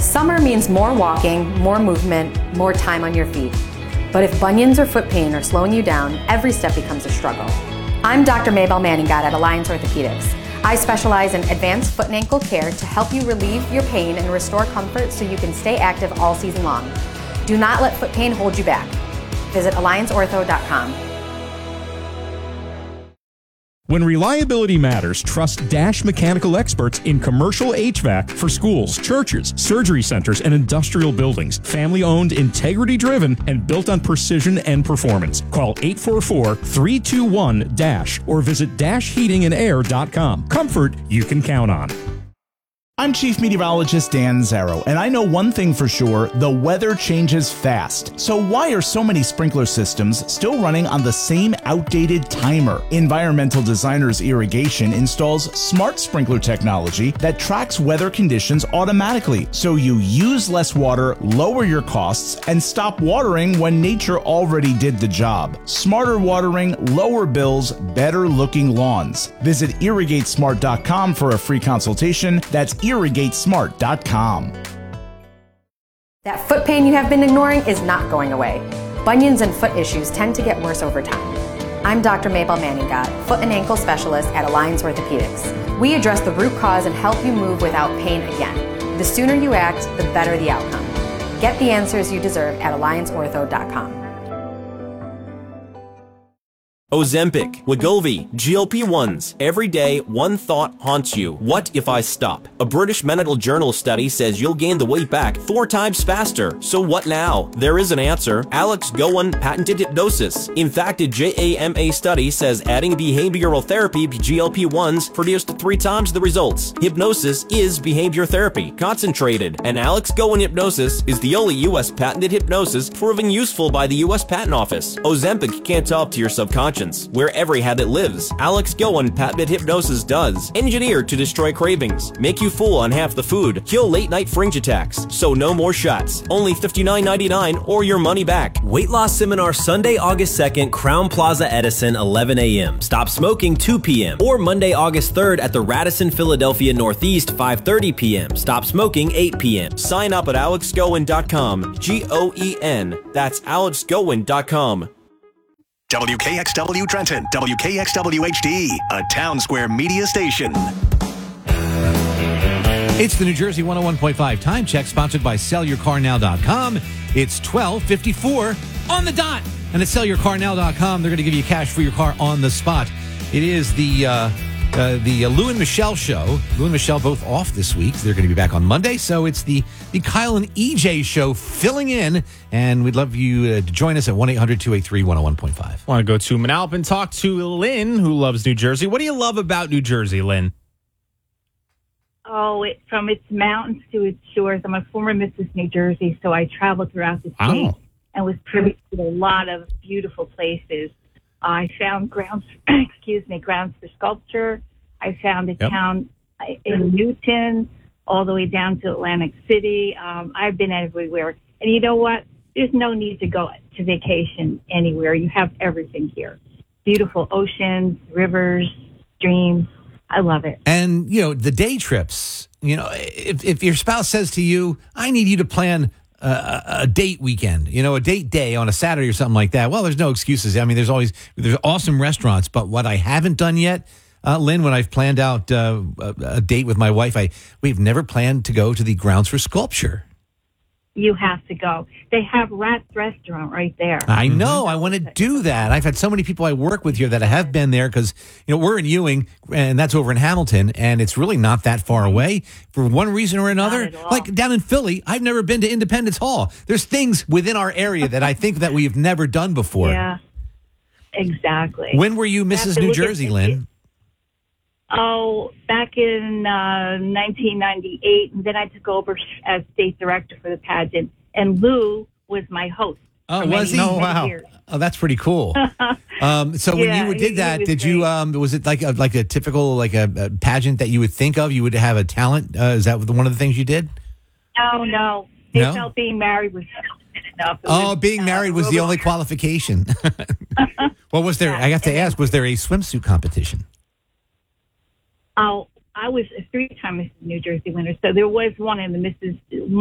Summer means more walking, more movement, more time on your feet. But if bunions or foot pain are slowing you down, every step becomes a struggle. I'm Dr. Maybelle Manningham at Alliance Orthopedics. I specialize in advanced foot and ankle care to help you relieve your pain and restore comfort so you can stay active all season long. Do not let foot pain hold you back. Visit allianceortho.com. When reliability matters, trust Dash Mechanical experts in commercial HVAC for schools, churches, surgery centers, and industrial buildings. Family-owned, integrity-driven, and built on precision and performance. Call 844-321-DASH or visit dashheatingandair.com. Comfort you can count on. I'm Chief Meteorologist Dan Zarrow, and I know one thing for sure, the weather changes fast. So why are so many sprinkler systems still running on the same outdated timer? Environmental Designers Irrigation installs smart sprinkler technology that tracks weather conditions automatically, so you use less water, lower your costs, and stop watering when nature already did the job. Smarter watering, lower bills, better looking lawns. Visit irrigatesmart.com for a free consultation. That's irrigatesmart.com. That foot pain you have been ignoring is not going away. Bunions and foot issues tend to get worse over time. I'm Dr. Maybelle Manningham, foot and ankle specialist at Alliance Orthopedics. We address the root cause and help you move without pain again. The sooner you act, the better the outcome. Get the answers you deserve at allianceortho.com. Ozempic, Wegovy, GLP-1s. Every day, one thought haunts you. What if I stop? A British Medical Journal study says you'll gain the weight back 4 times faster. So what now? There is an answer. Alex Gowan patented hypnosis. In fact, a JAMA study says adding behavioral therapy, GLP-1s, produced 3 times the results. Hypnosis is behavior therapy, concentrated. And Alex Gowan hypnosis is the only U.S. patented hypnosis proven useful by the U.S. Patent Office. Ozempic can't talk to your subconscious. Where every habit lives. Alex Gowan patented hypnosis does. Engineered to destroy cravings, make you full on half the food, kill late-night fringe attacks. So no more shots. Only $59.99 or your money back. Weight loss seminar Sunday, August 2nd, Crown Plaza Edison, 11 a.m. Stop smoking, 2 p.m. Or Monday, August 3rd at the Radisson Philadelphia Northeast, 5:30 p.m. Stop smoking, 8 p.m. Sign up at alexgowan.com. G-O-E-N. That's alexgowan.com. WKXW Trenton, WKXW HD, a Town Square media station. It's the New Jersey 101.5 Time Check, sponsored by SellYourCarNow.com. It's 12:54 on the dot. And at SellYourCarNow.com, they're going to give you cash for your car on the spot. It is the Lou and Michelle show. Lou and Michelle both off this week. They're going to be back on Monday. So it's the Kyle and EJ show filling in. And we'd love you to join us at 1-800-283-101.5. Want to go to Manalapan and talk to Lynn, who loves New Jersey. What do you love about New Jersey, Lynn? Oh, from its mountains to its shores. I'm a former Mrs. New Jersey, so I traveled throughout the state and was privy to a lot of beautiful places. I found grounds for sculpture. I found a town in Newton, all the way down to Atlantic City. I've been everywhere. And you know what? There's no need to go to vacation anywhere. You have everything here. Beautiful oceans, rivers, streams. I love it. And, the day trips, if your spouse says to you, I need you to plan a date weekend, a date day on a Saturday or something like that. Well, there's no excuses. I mean, there's awesome restaurants, but what I haven't done yet, Lynn, when I've planned out a date with my wife, we've never planned to go to the Grounds for Sculpture. You have to go. They have Rat's Restaurant right there. I know. I want to do that. I've had so many people I work with here that have been there because, we're in Ewing, and that's over in Hamilton, and it's really not that far away for one reason or another. Like down in Philly, I've never been to Independence Hall. There's things within our area that I think that we've never done before. Yeah, exactly. When were you Mrs. New Jersey, Lynn? Oh, back in 1998, and then I took over as state director for the pageant, and Lou was my host. Oh, was he? Oh, wow. Years. Oh, that's pretty cool. So when you did that, did you? Was it like a typical a pageant that you would think of? You would have a talent. Is that one of the things you did? No. They felt being married was enough. Being married was the only qualification. Well, was there? I have to ask. Was there a swimsuit competition? I was a 3-time Mrs. New Jersey winner, so there was one in the Mrs.